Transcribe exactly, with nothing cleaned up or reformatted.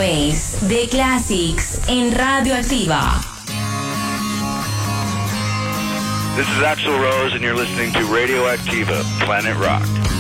es The Classics en Radioactiva. This is Axl Rose and you're listening to Radioactiva, Planet Rock.